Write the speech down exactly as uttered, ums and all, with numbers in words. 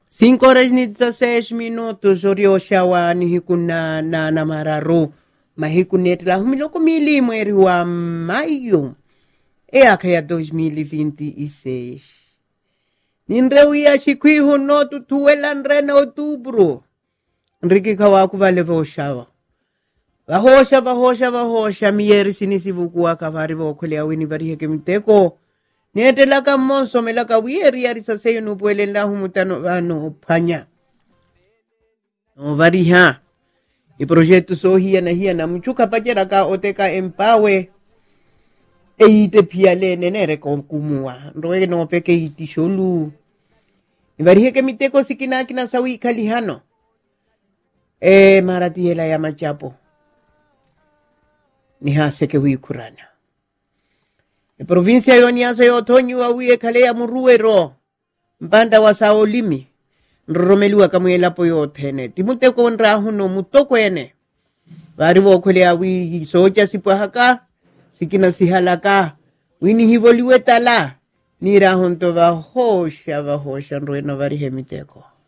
Cinco horas ni dezesseis minutos, oriosha wa ni hikuna na na mararu. Mahikunete la humiloko mili mweri wa maio. E aka ya dois mil e vinte e seis. Ninreuia shikui hono tutuela nrena outubro. Nriki kawaku vale voshawa. Vahosha, vahosha, vahosha. Mieri sinisivuku waka vari vokole ya wini vari heke miteko. Nete laka monso me laka wieri yari saseyo nupuele nda humutano vano upanya. No vari ha. I projeto so hia na hia na mchuka pachera ka oteka empawe. E ite piale nenere kumua. Nroe no peke iti sholu. I vari heke miteko sikina kina sawi kalihano. E maratiela ya machapo. Ni hase ke hui kurana. E provincia yoniasa yotonyu wa uye kale ya muruero. Mbanda wa saolimi. Nromelua kamuela po yotene. Timute ko nrahu no mutoko ene. Vari wokole ya wi soja sipahaka. Sikina sihalaka. Wini hivoliwe tala. Nira honto va hosha va hosha nroeno vari hemiteko.